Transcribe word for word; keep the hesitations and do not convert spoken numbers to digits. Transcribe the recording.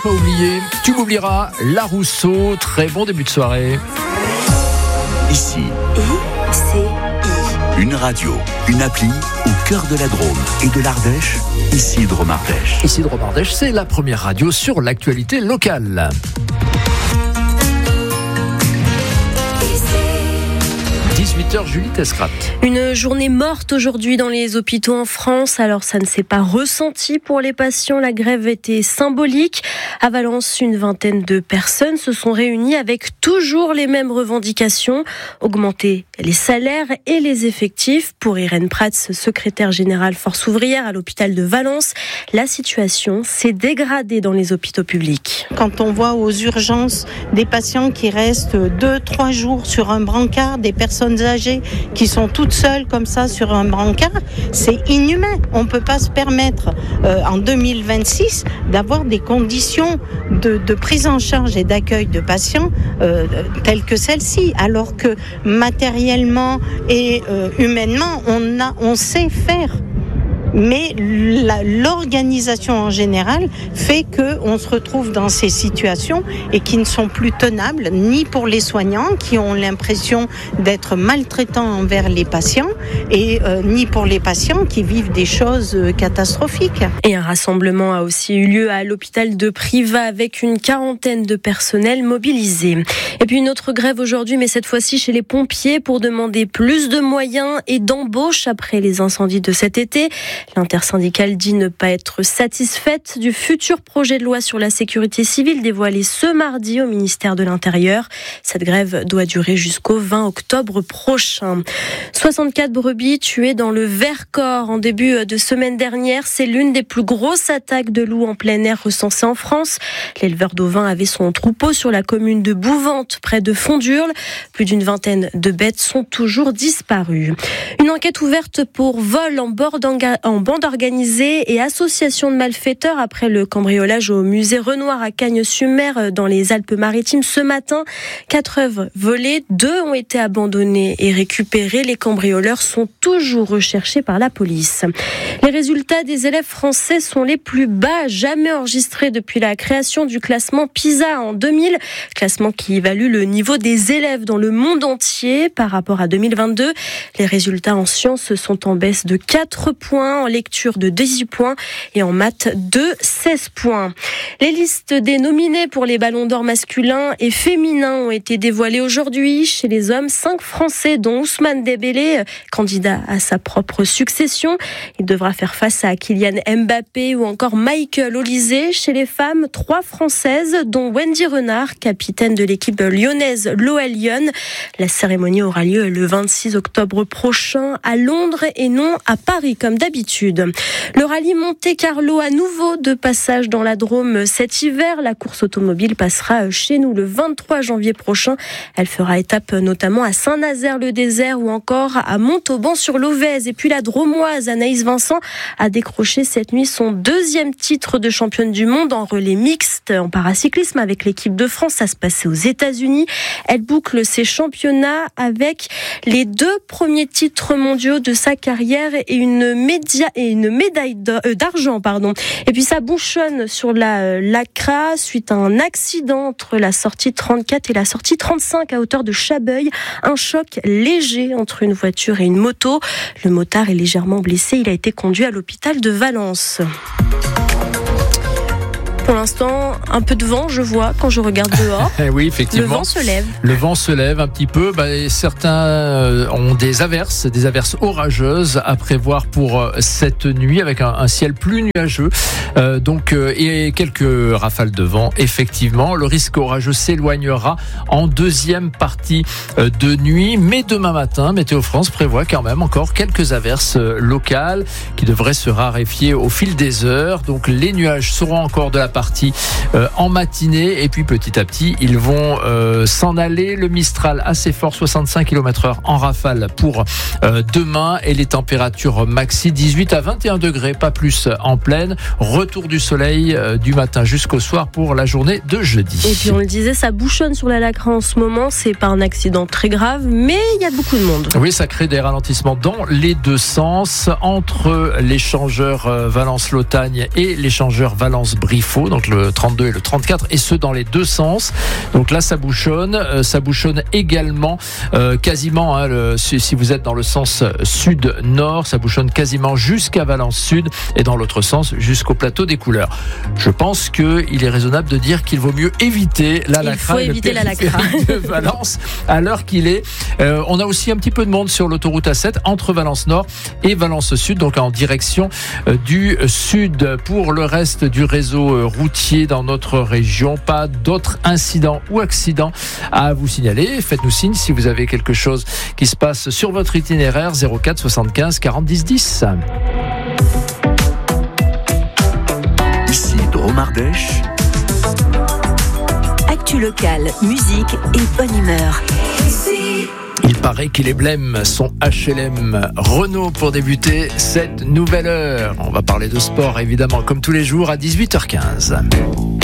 pas oublier, tu m'oublieras, La Rousseau. Très bon début de soirée. Ici, I C I. Une radio, une appli au cœur de la Drôme et de l'Ardèche. Ici Drôme Ardèche. Ici Drôme Ardèche, c'est la première radio sur l'actualité locale. dix-huit heures, Julie Tescrat. Une journée morte aujourd'hui dans les hôpitaux en France. Alors ça ne s'est pas ressenti pour les patients. La grève était symbolique. À Valence, une vingtaine de personnes se sont réunies avec toujours les mêmes revendications. Augmenter les salaires et les effectifs. Pour Irène Prats, secrétaire générale Force ouvrière à l'hôpital de Valence, la situation s'est dégradée dans les hôpitaux publics. Quand on voit aux urgences des patients qui restent deux, trois jours sur un brancard, des personnes âgées qui sont toutes seules comme ça sur un brancard, c'est inhumain. On ne peut pas se permettre euh, en deux mille vingt-six d'avoir des conditions de, de prise en charge et d'accueil de patients euh, telles que celles-ci, alors que matériellement et euh, humainement, on, a, on sait faire. Mais la, l'organisation en général fait qu'on se retrouve dans ces situations et qui ne sont plus tenables, ni pour les soignants qui ont l'impression d'être maltraitants envers les patients, et euh, ni pour les patients qui vivent des choses catastrophiques. Et un rassemblement a aussi eu lieu à l'hôpital de Privas avec une quarantaine de personnels mobilisés. Et puis une autre grève aujourd'hui, mais cette fois-ci chez les pompiers pour demander plus de moyens et d'embauche après les incendies de cet été. L'intersyndicale dit ne pas être satisfaite du futur projet de loi sur la sécurité civile dévoilé ce mardi au ministère de l'Intérieur. Cette grève doit durer jusqu'au vingt octobre prochain. soixante-quatre brebis tuées dans le Vercors en début de semaine dernière. C'est l'une des plus grosses attaques de loups en plein air recensées en France. L'éleveur d'ovins avait son troupeau sur la commune de Bouvante, près de Fondurle. Plus d'une vingtaine de bêtes sont toujours disparues. Une enquête ouverte pour vol en bord d'enga- en bande organisée et association de malfaiteurs après le cambriolage au musée Renoir à Cagnes-sur-Mer dans les Alpes-Maritimes ce matin. Quatre œuvres volées, deux ont été abandonnées et récupérées. Les cambrioleurs sont toujours recherchés par la police. Les résultats des élèves français sont les plus bas jamais enregistrés depuis la création du classement PISA en deux mille, classement qui évalue le niveau des élèves dans le monde entier par rapport à deux mille vingt-deux. Les résultats en sciences sont en baisse de quatre points, en lecture de dix-huit points et en maths de seize points. Les listes des nominés pour les ballons d'or masculins et féminins ont été dévoilées aujourd'hui. Chez les hommes, cinq Français dont Ousmane Dembélé, candidat à sa propre succession. Il devra faire face à Kylian Mbappé ou encore Michael Olise. Chez les femmes, trois Françaises dont Wendy Renard, capitaine de l'équipe lyonnaise l'O L Lyon. La cérémonie aura lieu le vingt-six octobre prochain à Londres et non à Paris comme d'habitude. Le rallye Monte-Carlo à nouveau de passage dans la Drôme cet hiver. La course automobile passera chez nous le vingt-trois janvier prochain. Elle fera étape notamment à Saint-Nazaire-le-Désert ou encore à Montauban-sur-l'Auvèze. Et puis la Dromoise Anaïs Vincent a décroché cette nuit son deuxième titre de championne du monde en relais mixte en paracyclisme avec l'équipe de France. Ça se passait aux États-Unis. Elle boucle ses championnats avec les deux premiers titres mondiaux de sa carrière et une média et une médaille d'argent, pardon. Et puis ça bouchonne sur la Lacra suite à un accident entre la sortie trente-quatre et la sortie trente-cinq à hauteur de Chabeuil. Un choc léger entre une voiture et une moto. Le motard est légèrement blessé. Il a été conduit à l'hôpital de Valence. Pour l'instant, un peu de vent, je vois, quand je regarde dehors. Oui, effectivement. Le vent se lève. Le vent se lève un petit peu. Bah, certains ont des averses, des averses orageuses à prévoir pour cette nuit avec un, un ciel plus nuageux. Euh, donc, euh, et quelques rafales de vent, effectivement. Le risque orageux s'éloignera en deuxième partie de nuit. Mais demain matin, Météo France prévoit quand même encore quelques averses locales qui devraient se raréfier au fil des heures. Donc, les nuages seront encore de la partie euh, en matinée et puis petit à petit ils vont euh, s'en aller. Le Mistral assez fort, soixante-cinq kilomètres heure en rafale pour euh, demain et les températures maxi dix-huit à vingt et un degrés, pas plus en pleine. Retour du soleil euh, du matin jusqu'au soir pour la journée de jeudi. Et puis on le disait, ça bouchonne sur la Lacra en ce moment, c'est pas un accident très grave mais il y a beaucoup de monde. Oui, ça crée des ralentissements dans les deux sens entre l'échangeur Valence-Lotagne et l'échangeur Valence-Briffaut. faut, donc le trente-deux et le trente-quatre, et ce dans les deux sens. Donc là, ça bouchonne, euh, ça bouchonne également euh, quasiment, hein, le, si, si vous êtes dans le sens sud-nord, ça bouchonne quasiment jusqu'à Valence Sud et dans l'autre sens jusqu'au plateau des Couleurs. Je pense qu'il est raisonnable de dire qu'il vaut mieux éviter la Lacra. Il faut éviter la Lacra de Valence à l'heure qu'il est. Euh, on a aussi un petit peu de monde sur l'autoroute A sept entre Valence Nord et Valence Sud, donc en direction euh, du sud. Pour le reste du réseau euh, routier dans notre région, pas d'autres incidents ou accidents à vous signaler. Faites-nous signe si vous avez quelque chose qui se passe sur votre itinéraire. Zéro quatre soixante-quinze quarante dix dix. Ici Drôme-Ardèche. Actu locale, musique et bonne humeur. Il paraît qu'il est blême, son H L M Renault pour débuter cette nouvelle heure. On va parler de sport évidemment comme tous les jours à dix-huit heures quinze.